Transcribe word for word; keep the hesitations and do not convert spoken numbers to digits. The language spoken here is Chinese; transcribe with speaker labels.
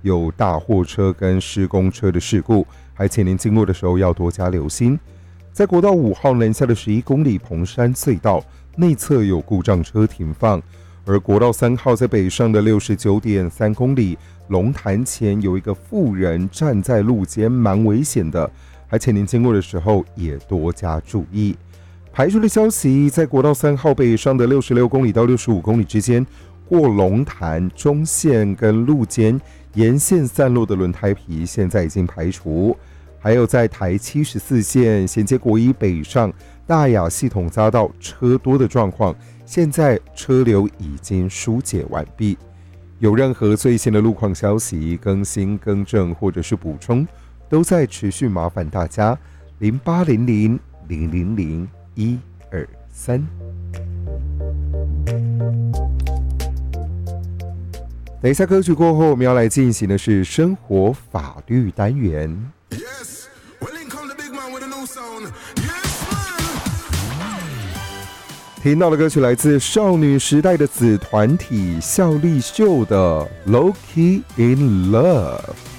Speaker 1: 有大货车跟施工车的事故，还请您经过的时候要多加留心。在国道五号南下的十一公里蓬山隧道内侧有故障车停放，而国道三号在北上的 六十九点三公里龙潭前有一个妇人站在路肩，蛮危险的，还请您经过的时候也多加注意。排除的消息，在国道三号北上的六十六公里到六十五公里之间，过龙潭中线跟路肩沿线散落的轮胎皮现在已经排除。还有在台七十四线衔接国一北上大雅系统匝道车多的状况，现在车流已经疏解完毕。有任何最新的路况消息更新更正或者是补充，都在持续麻烦大家零八零零零零零一二三。等一下歌曲过后，我们要来进行的是生活法律单元。Yes, yes, 听到的歌曲来自少女时代的子团体效力秀的 Low Key in Love。